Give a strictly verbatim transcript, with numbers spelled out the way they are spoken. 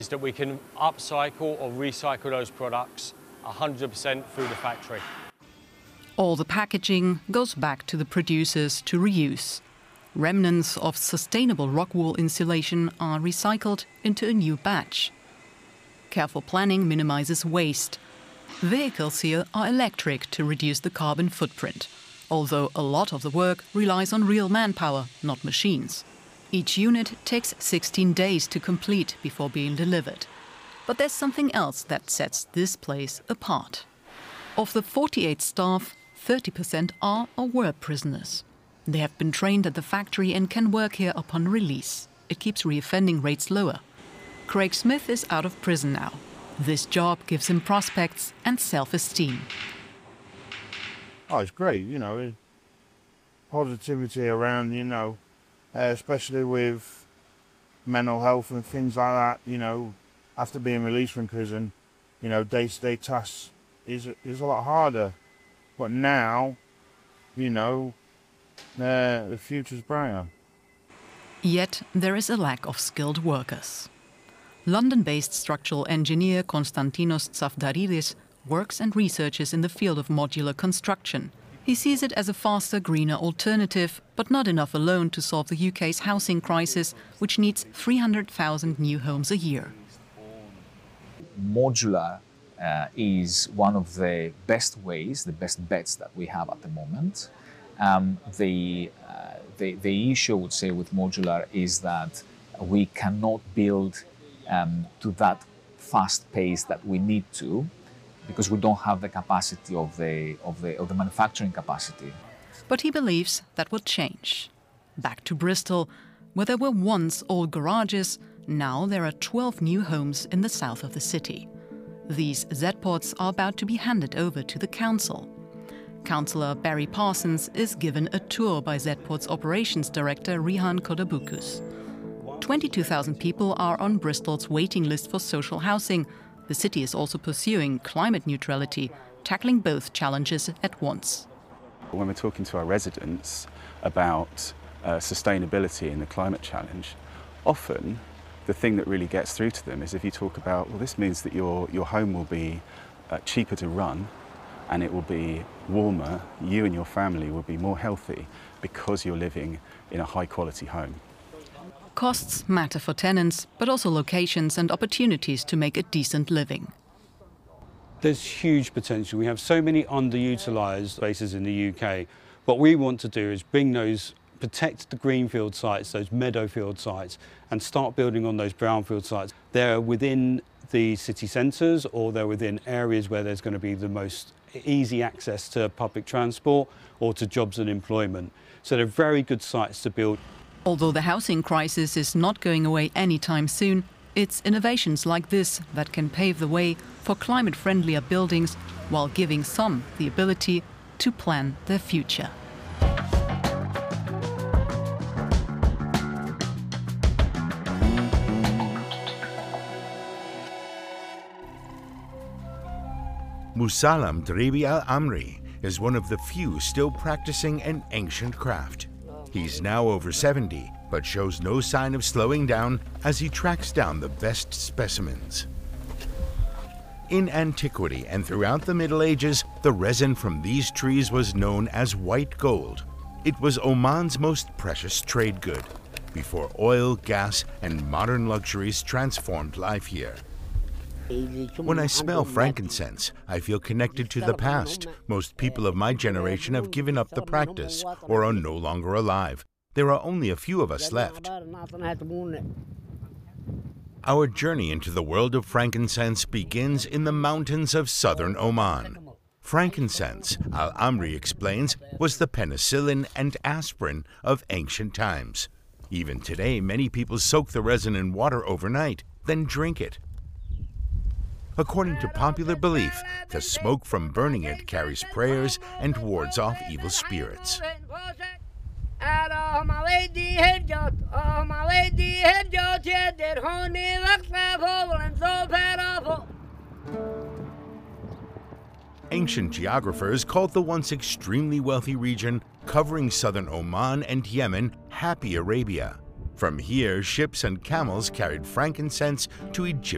is that we can upcycle or recycle those products one hundred percent through the factory. All the packaging goes back to the producers to reuse. Remnants of sustainable rock wool insulation are recycled into a new batch. Careful planning minimizes waste. Vehicles here are electric to reduce the carbon footprint, although a lot of the work relies on real manpower, not machines. Each unit takes sixteen days to complete before being delivered. But there's something else that sets this place apart. Of the forty-eight staff, thirty percent are or were prisoners. They have been trained at the factory and can work here upon release. It keeps reoffending rates lower. Craig Smith is out of prison now. This job gives him prospects and self-esteem. Oh, it's great, you know, positivity around, you know, uh, especially with mental health and things like that, you know, after being released from prison, you know, day-to-day tasks is, is a lot harder. But now, you know, uh, the future's brighter. Yet there is a lack of skilled workers. London-based structural engineer Konstantinos Tsavdaridis works and researches in the field of modular construction. He sees it as a faster, greener alternative, but not enough alone to solve the U K's housing crisis, which needs three hundred thousand new homes a year. Modular uh, is one of the best ways, the best bets that we have at the moment. Um, the, uh, the, the issue, I would say, with modular is that we cannot build um, to that fast pace that we need to, because we don't have the capacity of the, of the, of the manufacturing capacity. But he believes that will change. Back to Bristol, where there were once old garages, now there are twelve new homes in the south of the city. These Z-Pods are about to be handed over to the council. Councillor Barry Parsons is given a tour by Z-Pod's operations director Rihan Kodabukus. twenty-two thousand people are on Bristol's waiting list for social housing. The city is also pursuing climate neutrality, tackling both challenges at once. When we're talking to our residents about uh, sustainability and the climate challenge, often the thing that really gets through to them is if you talk about, well, this means that your, your home will be uh, cheaper to run and it will be warmer, you and your family will be more healthy because you're living in a high quality home. Costs matter for tenants, but also locations and opportunities to make a decent living. There's huge potential. We have so many underutilised spaces in the U K. What we want to do is bring those, protect the greenfield sites, those meadowfield sites, and start building on those brownfield sites. They're within the city centres, or they're within areas where there's going to be the most easy access to public transport or to jobs and employment. So they're very good sites to build. Although the housing crisis is not going away anytime soon, it's innovations like this that can pave the way for climate-friendlier buildings while giving some the ability to plan their future. Musallam Dribi Al-Amri is one of the few still practicing an ancient craft. He's now over seventy, but shows no sign of slowing down as he tracks down the best specimens. In antiquity and throughout the Middle Ages, the resin from these trees was known as white gold. It was Oman's most precious trade good, before oil, gas, and modern luxuries transformed life here. When I smell frankincense, I feel connected to the past. Most people of my generation have given up the practice or are no longer alive. There are only a few of us left. Our journey into the world of frankincense begins in the mountains of southern Oman. Frankincense, Al-Amri explains, was the penicillin and aspirin of ancient times. Even today, many people soak the resin in water overnight, then drink it. According to popular belief, the smoke from burning it carries prayers and wards off evil spirits. Ancient geographers called the once extremely wealthy region covering southern Oman and Yemen Happy Arabia. From here, ships and camels carried frankincense to Egypt.